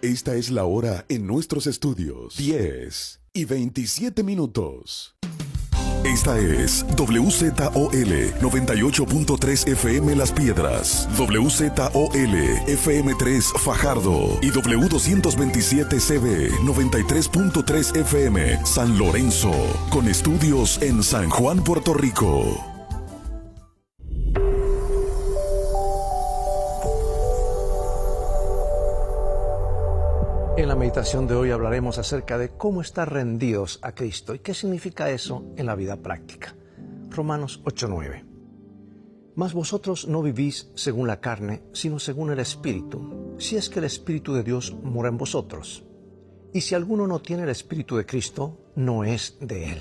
Esta es la hora en nuestros estudios. 10:27. Esta es WZOL 98.3 FM Las Piedras, WZOL FM3 Fajardo y W227CB 93.3 FM San Lorenzo, con estudios en San Juan, Puerto Rico. En la meditación de hoy hablaremos acerca de cómo estar rendidos a Cristo y qué significa eso en la vida práctica. Romanos 8:9. Mas vosotros no vivís según la carne, sino según el Espíritu, si es que el Espíritu de Dios mora en vosotros. Y si alguno no tiene el Espíritu de Cristo, no es de él.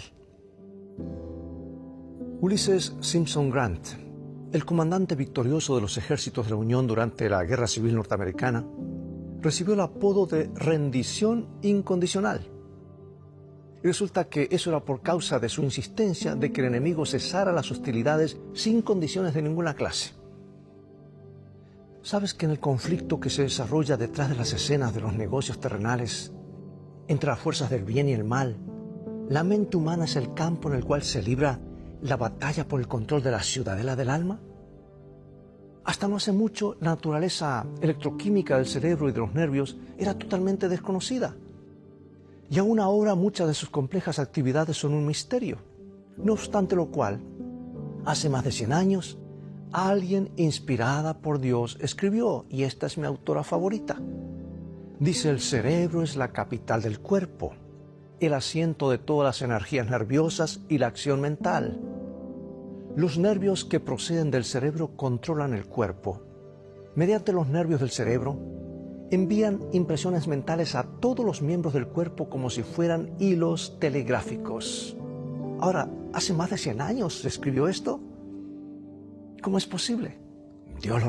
Ulysses Simpson Grant, el comandante victorioso de los ejércitos de la Unión durante la Guerra Civil Norteamericana, recibió el apodo de rendición incondicional. Y resulta que eso era por causa de su insistencia de que el enemigo cesara las hostilidades sin condiciones de ninguna clase. ¿Sabes que en el conflicto que se desarrolla detrás de las escenas de los negocios terrenales, entre las fuerzas del bien y el mal, la mente humana es el campo en el cual se libra la batalla por el control de la ciudadela del alma? Hasta no hace mucho, la naturaleza electroquímica del cerebro y de los nervios era totalmente desconocida. Y aún ahora muchas de sus complejas actividades son un misterio. No obstante lo cual, hace más de 100 años, alguien inspirada por Dios escribió, y esta es mi autora favorita. Dice: el cerebro es la capital del cuerpo, el asiento de todas las energías nerviosas y la acción mental. Los nervios que proceden del cerebro controlan el cuerpo. Mediante los nervios del cerebro, envían impresiones mentales a todos los miembros del cuerpo como si fueran hilos telegráficos. Ahora, hace más de 100 años se escribió esto. ¿Cómo es posible? Dios lo